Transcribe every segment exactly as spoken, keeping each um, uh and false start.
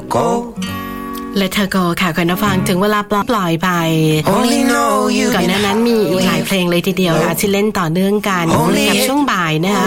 you go Let her go ค่ะคุณผู้ฟังถึงเวลาปล่อยไปก่อนหน้านั้นมีอีกหลายเพลงเลยทีเดียวค่ะที่เล่นต่อเนื่องกันกับช่วงบ่ายนะคะ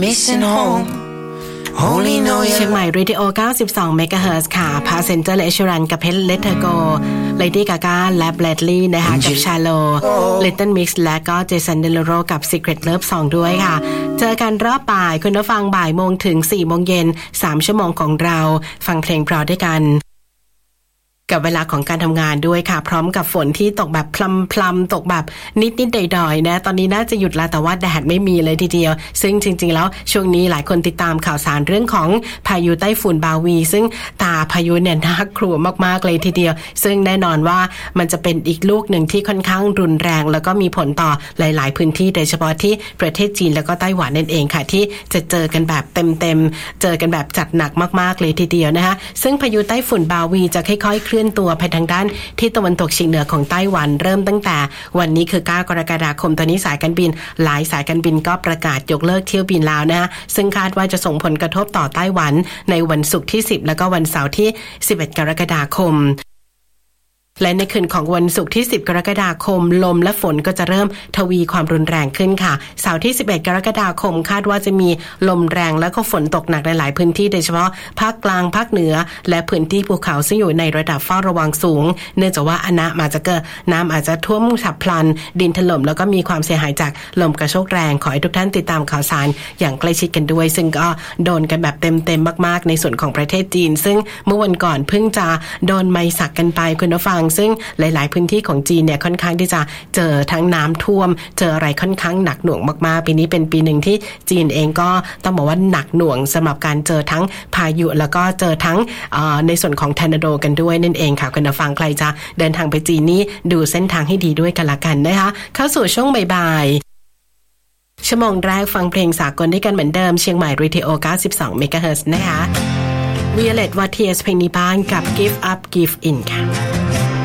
เชียงใหม่ Radio เก้าสิบสอง เมกะเฮิรตซ์ ค่ะ Passenger และ Assurance กับเพชร Let her go Lady Gaga และ Bradley นะคะกับ Shallow Little Mix และก็ Jason Derulo กับ Secret Love Song ด้วยค่ะเจอกันรอบบ่ายคุณผู้ฟังบ่ายโมงถึงสี่โมงเย็นสามชั่วโมงของเราฟังเพลงเพราะด้วยกันกับเวลาของการทำงานด้วยค่ะพร้อมกับฝนที่ตกแบบพลำๆตกแบบนิดๆด่อยๆนะตอนนี้น่าจะหยุดแล้วแต่ว่าแดดไม่มีเลยทีเดียวซึ่งจริงๆแล้วช่วงนี้หลายคนติดตามข่าวสารเรื่องของพายุไต้ฝุ่นบาวีซึ่งตาพายุเนี่ยน่ากลัวมากๆเลยทีเดียวซึ่งแน่นอนว่ามันจะเป็นอีกลูกหนึ่งที่ค่อนข้างรุนแรงแล้วก็มีผลต่อหลายๆพื้นที่โดยเฉพาะที่ประเทศจีนแล้วก็ไต้หวันนั่นเองค่ะที่จะเจอกันแบบเต็มๆเจอกันแบบจัดหนักมากๆเลยทีเดียวนะคะซึ่งพายุไต้ฝุ่นบาวีจะค่อยๆเคลื่อนตัวไปทางด้านที่ตะวันตกเฉียงเหนือของไต้หวันเริ่มตั้งแต่วันนี้คือเก้ากรกฎาคมตอนนี้สายการบินหลายสายการบินก็ประกาศยกเลิกเที่ยวบินแล้วนะฮะซึ่งคาดว่าจะส่งผลกระทบต่อไต้หวันในวันศุกร์ที่สิบแล้วก็วันเสาร์ที่สิบเอ็ดกรกฎาคมและในคืนของวันศุกร์ที่สิบกรกฎาคมลมและฝนก็จะเริ่มทวีความรุนแรงขึ้นค่ะเสาร์ที่สิบเอ็ดกรกฎาคมคาดว่าจะมีลมแรงและก็ฝนตกหนักในหลายพื้นที่โดยเฉพาะภาคกลางภาคเหนือและพื้นที่ภูเขาซึ่งอยู่ในระดับเฝ้าระวังสูงเนื่องจากว่าอนะมาจะเกิดน้ำอาจจะท่วมฉับพลันดินถล่มแล้วก็มีความเสียหายจากลมกระโชกแรงขอให้ทุกท่านติดตามข่าวสารอย่างใกล้ชิดกันด้วยซึ่งก็โดนกันแบบเต็มๆมากๆในส่วนของประเทศจีนซึ่งเมื่อวันก่อนเพิ่งจะโดนไมสักกันไปคุณผู้ฟังซึ่งหลายๆพื้นที่ของจีนเนี่ยค่อนข้างที่จะเจอทั้งน้ำท่วมเจออะไรค่อนข้างหนักหน่วงมากๆปีนี้เป็นปีหนึ่งที่จีนเองก็ต้องบอกว่าหนักหน่วงสำหรับการเจอทั้งพายุแล้วก็เจอทั้งในส่วนของทอร์นาโดกันด้วยนั่นเองค่ะคุณผู้ฟังใครจะเดินทางไปจีนนี่ดูเส้นทางให้ดีด้วยกันละกันนะคะเข้าสู่ช่วงบ่ายๆชั่วโมงแรกฟังเพลงสากลด้วยกันเหมือนเดิมเชียงใหม่ Radio เก้าสิบสอง เมกะเฮิรตซ์ นะคะ Violet Wattiers เพลงนี้บ้างกับ Give Up Give In ค่ะ